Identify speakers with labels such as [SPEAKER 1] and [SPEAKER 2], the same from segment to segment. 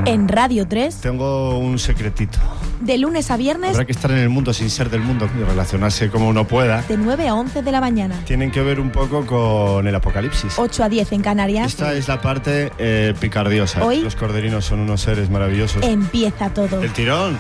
[SPEAKER 1] En Radio 3.
[SPEAKER 2] Tengo un secretito.
[SPEAKER 1] De lunes a viernes.
[SPEAKER 2] Habrá que estar en el mundo sin ser del mundo y relacionarse como uno pueda.
[SPEAKER 1] De 9 a 11 de la mañana.
[SPEAKER 2] Tienen que ver un poco con el apocalipsis.
[SPEAKER 1] 8 a 10 en Canarias.
[SPEAKER 2] Esta es la parte picardiosa.
[SPEAKER 1] Hoy.
[SPEAKER 2] Los corderinos son unos seres maravillosos.
[SPEAKER 1] Empieza todo.
[SPEAKER 2] El tirón.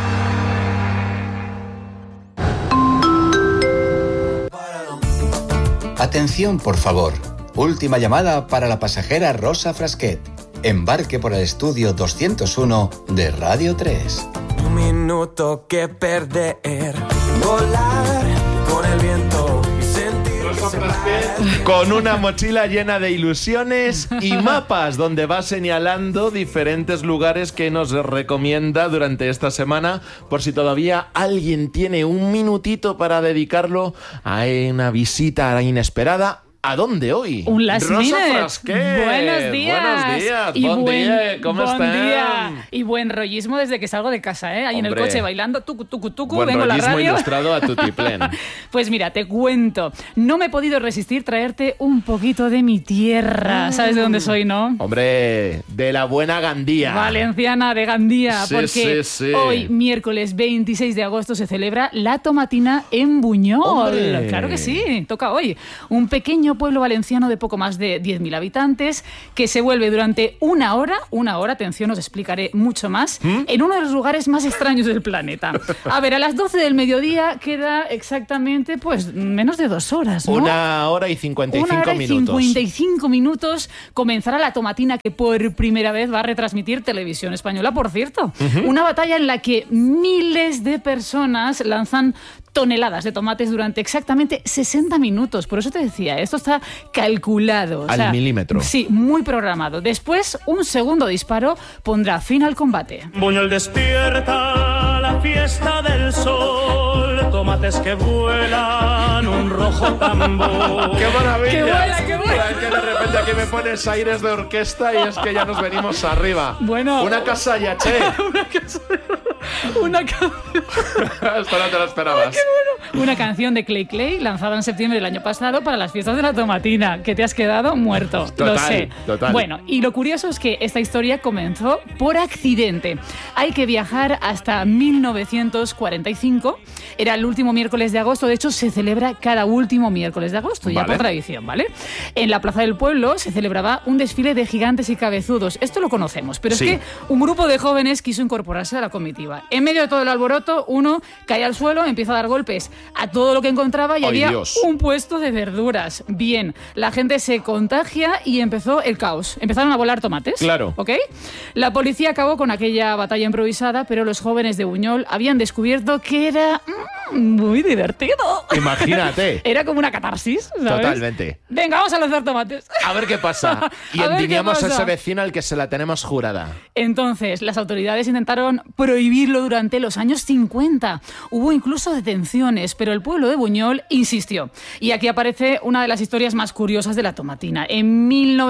[SPEAKER 3] Atención, por favor. Última llamada para la pasajera Rosa Frasquet. Embarque por el estudio 201 de Radio 3.
[SPEAKER 4] Un minuto que perder, volar con el viento y sentir.
[SPEAKER 5] Con una mochila llena de ilusiones y mapas donde va señalando diferentes lugares que nos recomienda durante esta semana, por si todavía alguien tiene un minutito para dedicarlo a una visita inesperada. ¿A dónde hoy?
[SPEAKER 6] Un last
[SPEAKER 5] Rosa
[SPEAKER 6] minute.
[SPEAKER 5] Frasquet.
[SPEAKER 6] Buenos días.
[SPEAKER 5] Buenos días.
[SPEAKER 6] Y
[SPEAKER 5] Buen día. ¿Cómo
[SPEAKER 6] buen
[SPEAKER 5] están?
[SPEAKER 6] día. Y buen rollismo desde que salgo de casa, ¿eh? Ahí en el
[SPEAKER 5] Hombre.
[SPEAKER 6] coche bailando, tucu, tucu, tucu,
[SPEAKER 5] Buen
[SPEAKER 6] vengo a la
[SPEAKER 5] rollismo
[SPEAKER 6] radio.
[SPEAKER 5] ilustrado a tutiplén.
[SPEAKER 6] Pues mira, te cuento. No me he podido resistir traerte un poquito de mi tierra. ¿Sabes de dónde soy, no?
[SPEAKER 5] Hombre, de la buena Gandía.
[SPEAKER 6] Valenciana de Gandía,
[SPEAKER 5] Sí,
[SPEAKER 6] porque
[SPEAKER 5] sí.
[SPEAKER 6] hoy, miércoles 26 de agosto, se celebra la Tomatina en Buñol.
[SPEAKER 5] ¡Hombre!
[SPEAKER 6] Claro que sí, toca hoy. Un pequeño pueblo valenciano de poco más de 10.000 habitantes que se vuelve durante una hora, atención, os explicaré mucho más, en uno de los lugares más extraños del planeta. A ver, a las 12 del mediodía queda exactamente, pues, menos de 2 horas, ¿no?
[SPEAKER 5] 1 hora y 55
[SPEAKER 6] 1 hora y
[SPEAKER 5] minutos.
[SPEAKER 6] 55 minutos comenzará la Tomatina, que por primera vez va a retransmitir Televisión Española, por cierto. Una batalla en la que miles de personas lanzan toneladas de tomates durante exactamente 60 minutos. Por eso te decía, esto está calculado.
[SPEAKER 5] Al milímetro.
[SPEAKER 6] Sí, muy programado. Después, un segundo disparo pondrá fin al combate.
[SPEAKER 7] Buñol despierta, la fiesta del sol, tomates que vuelan, un rojo tambor.
[SPEAKER 5] ¡Qué maravilla!
[SPEAKER 6] ¡Qué buena, qué buena!
[SPEAKER 5] Es que de repente aquí me pones aires de orquesta y es que ya nos venimos arriba.
[SPEAKER 6] Bueno.
[SPEAKER 5] Una casa yaché.
[SPEAKER 6] Una canción.
[SPEAKER 5] Esto no te lo esperabas.
[SPEAKER 6] Una canción de Clay Clay lanzada en septiembre del año pasado para las fiestas de la Tomatina, que te has quedado muerto.
[SPEAKER 5] Total,
[SPEAKER 6] lo sé.
[SPEAKER 5] total.
[SPEAKER 6] Bueno, y lo curioso es que esta historia comenzó por accidente. Hay que viajar hasta 1945. Era el último miércoles de agosto. De hecho, se celebra cada último miércoles de agosto, ya
[SPEAKER 5] Vale.
[SPEAKER 6] por tradición, ¿vale? En la plaza del pueblo se celebraba un desfile de gigantes y cabezudos. Esto lo conocemos, pero
[SPEAKER 5] Sí.
[SPEAKER 6] es que un grupo de jóvenes quiso incorporarse a la comitiva. En medio de todo el alboroto, uno cae al suelo, empieza a dar golpes a todo lo que encontraba y
[SPEAKER 5] ¡Ay,
[SPEAKER 6] había
[SPEAKER 5] Dios!
[SPEAKER 6] un puesto de verduras. Bien, la gente se contagia y empezó el caos. Empezaron a volar tomates.
[SPEAKER 5] Claro.
[SPEAKER 6] ¿Ok? La policía acabó con aquella batalla improvisada, pero los jóvenes de Buñol habían descubierto que era muy divertido.
[SPEAKER 5] Imagínate.
[SPEAKER 6] Era como una catarsis, ¿sabes?
[SPEAKER 5] Totalmente.
[SPEAKER 6] Venga, vamos a lanzar tomates.
[SPEAKER 5] A ver qué pasa. Y
[SPEAKER 6] A ver qué
[SPEAKER 5] endiñamos a
[SPEAKER 6] pasa.
[SPEAKER 5] ese vecino al que se la tenemos jurada.
[SPEAKER 6] Entonces, las autoridades intentaron prohibirlo durante los años 50. Hubo incluso detenciones, pero el pueblo de Buñol insistió. Y aquí aparece una de las historias más curiosas de la Tomatina. En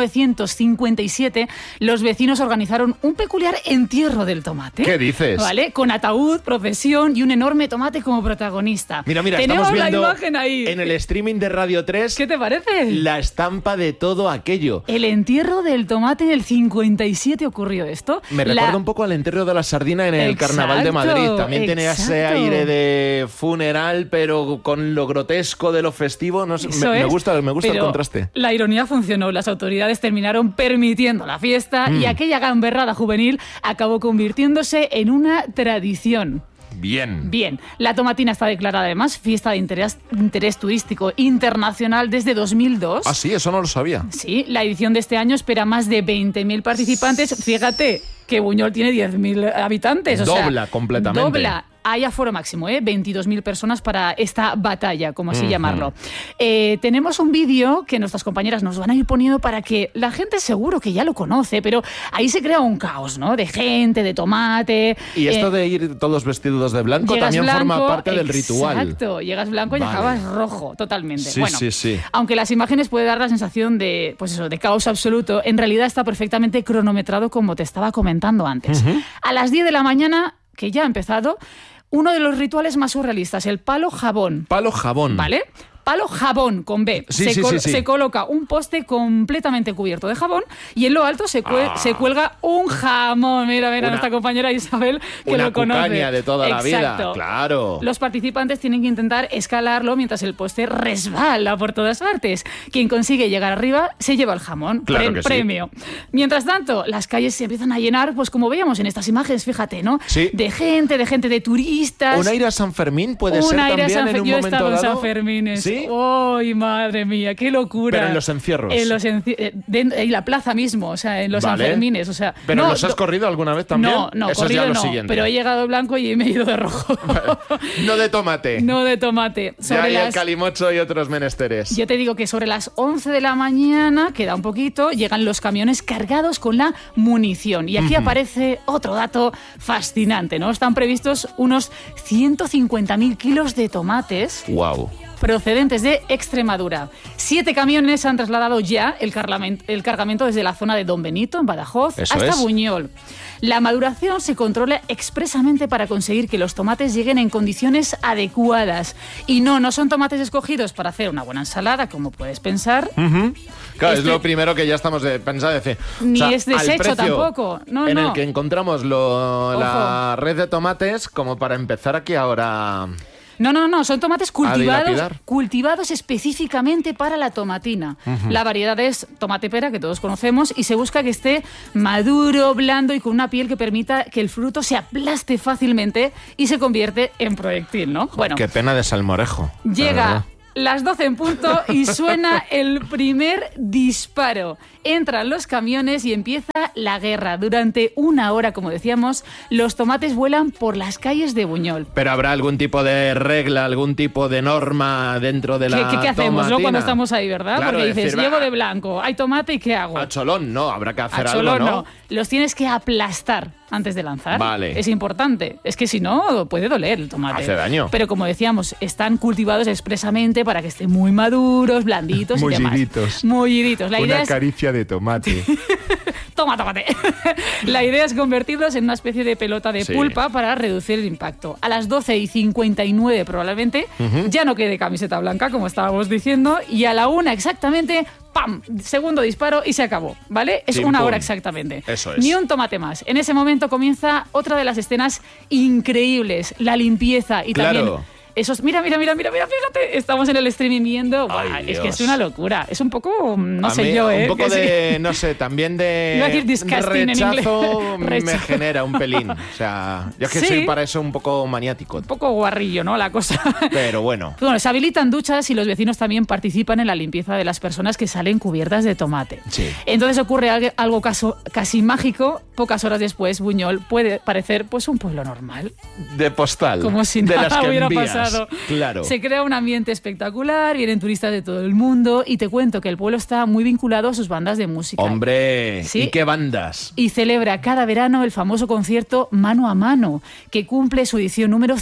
[SPEAKER 6] 1957, los vecinos organizaron un peculiar entierro del tomate.
[SPEAKER 5] ¿Qué dices?
[SPEAKER 6] ¿Vale? Con ataúd, procesión y un enorme tomate como protagonista.
[SPEAKER 5] Mira,
[SPEAKER 6] Tenemos
[SPEAKER 5] estamos viendo
[SPEAKER 6] la imagen ahí.
[SPEAKER 5] en el streaming de Radio 3
[SPEAKER 6] ¿Qué te parece?
[SPEAKER 5] la estampa de todo aquello.
[SPEAKER 6] El entierro del tomate en el 57 ocurrió esto.
[SPEAKER 5] Me recuerda un poco al entierro de la sardina en el Carnaval de Madrid. También tiene ese
[SPEAKER 6] exacto.
[SPEAKER 5] aire de funeral, pero con lo grotesco de lo festivo. No sé, me gusta el
[SPEAKER 6] Pero
[SPEAKER 5] contraste.
[SPEAKER 6] La ironía funcionó. Las autoridades terminaron permitiendo la fiesta y aquella gamberrada juvenil acabó convirtiéndose en una tradición.
[SPEAKER 5] Bien.
[SPEAKER 6] Bien, la Tomatina está declarada además fiesta de interés turístico internacional desde 2002.
[SPEAKER 5] Ah, sí, eso no lo sabía.
[SPEAKER 6] Sí, la edición de este año espera más de 20.000 participantes. Fíjate que Buñol tiene 10.000 habitantes.
[SPEAKER 5] Dobla completamente.
[SPEAKER 6] Dobla. Hay aforo máximo, 22.000 personas para esta batalla, como así llamarlo. Tenemos un vídeo que nuestras compañeras nos van a ir poniendo para que la gente seguro que ya lo conoce, pero ahí se crea un caos, ¿no? De gente, de tomate.
[SPEAKER 5] Y esto de ir todos vestidos de blanco también forma parte del ritual.
[SPEAKER 6] Exacto, llegas blanco y
[SPEAKER 5] Vale.
[SPEAKER 6] acabas rojo, totalmente.
[SPEAKER 5] Sí,
[SPEAKER 6] bueno,
[SPEAKER 5] sí.
[SPEAKER 6] aunque las imágenes pueden dar la sensación de, pues eso, de caos absoluto, en realidad está perfectamente cronometrado, como te estaba comentando antes. A las 10 de la mañana, que ya ha empezado, uno de los rituales más surrealistas, el palo jabón.
[SPEAKER 5] Palo jabón.
[SPEAKER 6] ¿Vale? palo jabón con B.
[SPEAKER 5] Sí.
[SPEAKER 6] Se coloca un poste completamente cubierto de jabón y en lo alto se cuelga un jamón. Mira, nuestra compañera Isabel, que lo conoce.
[SPEAKER 5] Una cucaña de toda la vida,
[SPEAKER 6] Exacto.
[SPEAKER 5] claro.
[SPEAKER 6] Los participantes tienen que intentar escalarlo mientras el poste resbala por todas partes. Quien consigue llegar arriba se lleva el jamón.
[SPEAKER 5] Claro que
[SPEAKER 6] premio. Sí. Mientras tanto, las calles se empiezan a llenar, pues como veíamos en estas imágenes, fíjate, ¿no?
[SPEAKER 5] Sí.
[SPEAKER 6] De gente, de turistas.
[SPEAKER 5] ¿Un aire a San Fermín puede ser también en un
[SPEAKER 6] Yo he
[SPEAKER 5] momento
[SPEAKER 6] estado
[SPEAKER 5] dado?
[SPEAKER 6] en San Fermín.
[SPEAKER 5] ¿Sí?
[SPEAKER 6] ¡Ay, madre mía! ¡Qué locura!
[SPEAKER 5] Pero en los encierros.
[SPEAKER 6] En la plaza mismo, o sea, en los
[SPEAKER 5] Vale.
[SPEAKER 6] Sanfermines, o sea...
[SPEAKER 5] ¿Pero los has corrido alguna vez también?
[SPEAKER 6] No,
[SPEAKER 5] Eso
[SPEAKER 6] corrido
[SPEAKER 5] es ya lo
[SPEAKER 6] no,
[SPEAKER 5] siguiente.
[SPEAKER 6] pero he llegado blanco y me he ido de rojo.
[SPEAKER 5] No de tomate.
[SPEAKER 6] No de tomate.
[SPEAKER 5] Ya hay el calimocho y otros menesteres.
[SPEAKER 6] Yo te digo que sobre las 11 de la mañana, queda un poquito, llegan los camiones cargados con la munición. Y aquí aparece otro dato fascinante, ¿no? Están previstos unos 150.000 kilos de tomates.
[SPEAKER 5] ¡Wow!
[SPEAKER 6] Procedentes de Extremadura. 7 camiones han trasladado ya el cargamento desde la zona de Don Benito, en Badajoz, hasta Buñol. La maduración se controla expresamente para conseguir que los tomates lleguen en condiciones adecuadas. Y no son tomates escogidos para hacer una buena ensalada, como puedes pensar.
[SPEAKER 5] Claro, es lo primero que ya estamos pensando.
[SPEAKER 6] Ni es desecho tampoco. No.
[SPEAKER 5] El que encontramos la red de tomates, como para empezar aquí ahora...
[SPEAKER 6] No, son tomates cultivados específicamente para la tomatina. La variedad es tomate pera, que todos conocemos, y se busca que esté maduro, blando y con una piel que permita que el fruto se aplaste fácilmente y se convierte en proyectil, ¿no?
[SPEAKER 5] Bueno, qué pena de salmorejo.
[SPEAKER 6] Llega las 12 en punto y suena el primer disparo. Entran los camiones y empieza la guerra. Durante 1 hora, como decíamos, los tomates vuelan por las calles de Buñol.
[SPEAKER 5] Pero habrá algún tipo de regla, algún tipo de norma dentro de la
[SPEAKER 6] ¿Qué hacemos, no, cuando estamos ahí, verdad?
[SPEAKER 5] Claro,
[SPEAKER 6] porque dices,
[SPEAKER 5] decir,
[SPEAKER 6] llevo de blanco, hay tomate y ¿qué hago?
[SPEAKER 5] A cholón no, habrá que hacer
[SPEAKER 6] a
[SPEAKER 5] algo,
[SPEAKER 6] cholón,
[SPEAKER 5] ¿no?
[SPEAKER 6] Los tienes que aplastar antes de lanzar.
[SPEAKER 5] Vale.
[SPEAKER 6] Es importante. Es que si no, puede doler el tomate.
[SPEAKER 5] Hace daño.
[SPEAKER 6] Pero como decíamos, están cultivados expresamente para que estén muy maduros, blanditos y demás. Mulliditos. La idea es...
[SPEAKER 2] caricia de tomate.
[SPEAKER 6] Toma, tomate. La idea es convertirlos en una especie de pelota de pulpa para reducir el impacto. A las 12:59 probablemente ya no quede camiseta blanca, como estábamos diciendo, y a la 1 exactamente, ¡pam! Segundo disparo y se acabó, ¿vale? Es 1 hora exactamente.
[SPEAKER 5] Eso es.
[SPEAKER 6] Ni un tomate más. En ese momento comienza otra de las escenas increíbles, la limpieza y también... Esos, mira, fíjate, estamos en el streaming viendo.
[SPEAKER 5] Ay,
[SPEAKER 6] es que es una locura. Es un poco, no sé yo,
[SPEAKER 5] Un poco de,
[SPEAKER 6] sí.
[SPEAKER 5] no sé, también de
[SPEAKER 6] Iba a decir disgusting
[SPEAKER 5] rechazo
[SPEAKER 6] en inglés.
[SPEAKER 5] me genera un pelín. O sea, yo es que soy para eso un poco maniático.
[SPEAKER 6] Un poco guarrillo, ¿no? La cosa.
[SPEAKER 5] Pero bueno.
[SPEAKER 6] Bueno, se habilitan duchas y los vecinos también participan en la limpieza de las personas que salen cubiertas de tomate.
[SPEAKER 5] Sí.
[SPEAKER 6] Entonces ocurre algo casi mágico. Pocas horas después, Buñol puede parecer pues un pueblo normal.
[SPEAKER 5] De postal.
[SPEAKER 6] Como si
[SPEAKER 5] de
[SPEAKER 6] nada
[SPEAKER 5] las que
[SPEAKER 6] hubiera
[SPEAKER 5] envías.
[SPEAKER 6] pasado.
[SPEAKER 5] Claro.
[SPEAKER 6] Se crea un ambiente espectacular, vienen turistas de todo el mundo y te cuento que el pueblo está muy vinculado a sus bandas de música.
[SPEAKER 5] ¡Hombre!
[SPEAKER 6] ¿Sí?
[SPEAKER 5] ¿Y qué bandas?
[SPEAKER 6] Y celebra cada verano el famoso concierto Mano a Mano, que cumple su edición número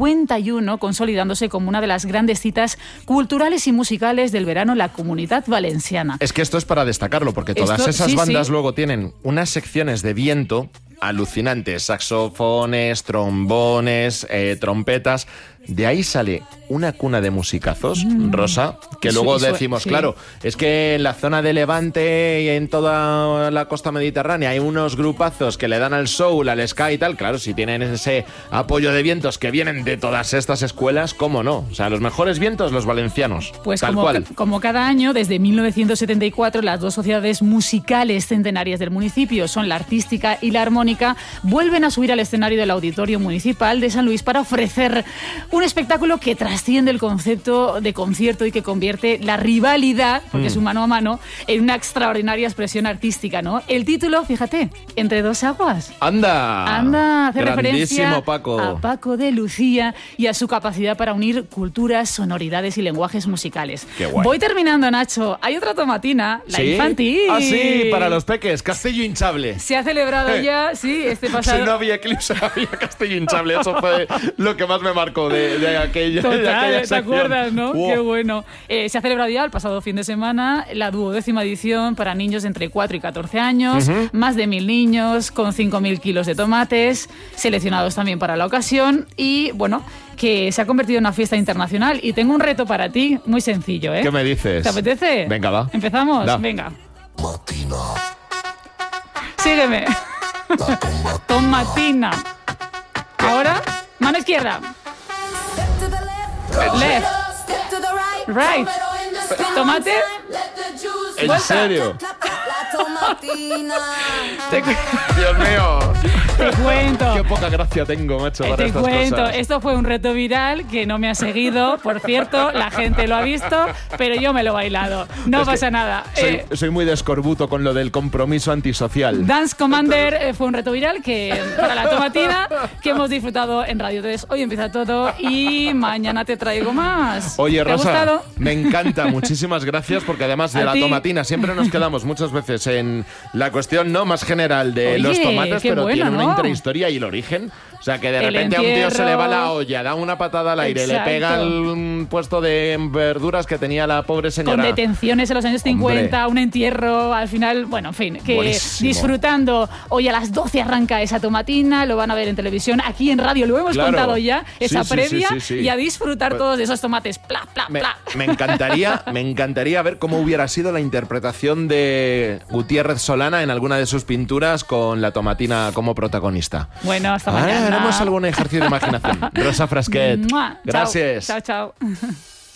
[SPEAKER 6] 51, consolidándose como una de las grandes citas culturales y musicales del verano en la Comunidad Valenciana.
[SPEAKER 5] Es que esto es para destacarlo, porque todas esas bandas luego tienen unas secciones de viento alucinantes, saxofones, trombones, trompetas. De ahí sale una cuna de musicazos, Rosa, que luego decimos, claro, es que en la zona de Levante y en toda la costa mediterránea hay unos grupazos que le dan al soul, al ska y tal. Claro, si tienen ese apoyo de vientos que vienen de todas estas escuelas, ¿cómo no? O sea, los mejores vientos, los valencianos.
[SPEAKER 6] Pues
[SPEAKER 5] tal cual.
[SPEAKER 6] Como cada año, desde 1974, las dos sociedades musicales centenarias del municipio, son la Artística y la Armónica, vuelven a subir al escenario del Auditorio Municipal de San Luis para ofrecer un espectáculo que trasciende el concepto de concierto y que convierte la rivalidad, porque es un mano a mano, en una extraordinaria expresión artística, ¿no? El título, fíjate, Entre dos aguas.
[SPEAKER 5] ¡Anda!
[SPEAKER 6] Hace referencia
[SPEAKER 5] Paco.
[SPEAKER 6] a Paco de Lucía y a su capacidad para unir culturas, sonoridades y lenguajes musicales.
[SPEAKER 5] ¡Qué guay!
[SPEAKER 6] Voy terminando, Nacho. Hay otra tomatina, la infantil.
[SPEAKER 5] Ah, sí, para los peques, Castello hinchable.
[SPEAKER 6] Se ha celebrado ya, sí, este pasado...
[SPEAKER 5] Si no había eclipse, había Castello hinchable. Eso fue lo que más me marcó de de aquella.
[SPEAKER 6] Total,
[SPEAKER 5] de aquella
[SPEAKER 6] ¿te
[SPEAKER 5] sección.
[SPEAKER 6] acuerdas, no?
[SPEAKER 5] Wow.
[SPEAKER 6] Qué bueno. Se ha celebrado ya el pasado fin de semana la 12ª edición para niños de entre 4 y 14 años, más de 1.000 niños con 5.000 kilos de tomates, seleccionados también para la ocasión y, bueno, que se ha convertido en una fiesta internacional. Y tengo un reto para ti, muy sencillo, ¿eh?
[SPEAKER 5] ¿Qué me dices?
[SPEAKER 6] ¿Te apetece?
[SPEAKER 5] Venga, va.
[SPEAKER 6] ¿Empezamos?
[SPEAKER 5] Da.
[SPEAKER 6] Venga. Sígueme. Tomatina. Ahora, mano izquierda. Left. Right. Tomate.
[SPEAKER 5] ¿En
[SPEAKER 6] Vuelta.
[SPEAKER 5] serio?
[SPEAKER 6] Te
[SPEAKER 5] Dios mío.
[SPEAKER 6] cuento.
[SPEAKER 5] Qué poca gracia tengo, macho, para
[SPEAKER 6] Te
[SPEAKER 5] estas
[SPEAKER 6] cuento,
[SPEAKER 5] cosas.
[SPEAKER 6] esto fue un reto viral que no me ha seguido, por cierto, la gente lo ha visto, pero yo me lo he bailado. No
[SPEAKER 5] Es que
[SPEAKER 6] pasa nada.
[SPEAKER 5] Soy muy de escorbuto con lo del compromiso antisocial.
[SPEAKER 6] Dance Commander fue un reto viral que para la tomatina que hemos disfrutado en Radio 3. Hoy empieza todo y mañana te traigo más.
[SPEAKER 5] Oye,
[SPEAKER 6] ¿Te ha
[SPEAKER 5] Rosa,
[SPEAKER 6] gustado?
[SPEAKER 5] me encanta, muchísimas gracias, porque además de
[SPEAKER 6] A
[SPEAKER 5] la
[SPEAKER 6] ti.
[SPEAKER 5] tomatina siempre nos quedamos muchas veces en la cuestión no más general de
[SPEAKER 6] Oye,
[SPEAKER 5] los tomates,
[SPEAKER 6] qué
[SPEAKER 5] pero
[SPEAKER 6] bueno,
[SPEAKER 5] tiene una
[SPEAKER 6] ¿no?
[SPEAKER 5] intrahistoria y el origen. O sea, que de
[SPEAKER 6] El
[SPEAKER 5] repente a un tío se le va la
[SPEAKER 6] entierro.
[SPEAKER 5] olla, da una patada al aire,
[SPEAKER 6] Exacto.
[SPEAKER 5] le pega el puesto de verduras que tenía la pobre
[SPEAKER 6] Con
[SPEAKER 5] señora.
[SPEAKER 6] detenciones en los años 50, un entierro, al final, bueno, en fin, que
[SPEAKER 5] Buenísimo.
[SPEAKER 6] disfrutando. Hoy a las 12 arranca esa tomatina, lo van a ver en televisión, aquí en radio lo hemos
[SPEAKER 5] Claro.
[SPEAKER 6] contado ya, esa
[SPEAKER 5] Sí, sí,
[SPEAKER 6] previa,
[SPEAKER 5] sí, sí, sí.
[SPEAKER 6] y a disfrutar
[SPEAKER 5] Pues-
[SPEAKER 6] todos de esos tomates, pla, pla, pla.
[SPEAKER 5] Me encantaría ver cómo hubiera sido la interpretación de Gutiérrez Solana en alguna de sus pinturas con la tomatina como protagonista.
[SPEAKER 6] Bueno, hasta
[SPEAKER 5] Ahora
[SPEAKER 6] mañana.
[SPEAKER 5] haremos algún ejercicio de imaginación. Rosa Frasquet,
[SPEAKER 6] ¡Mua! Chao.
[SPEAKER 5] gracias.
[SPEAKER 6] Chao, chao.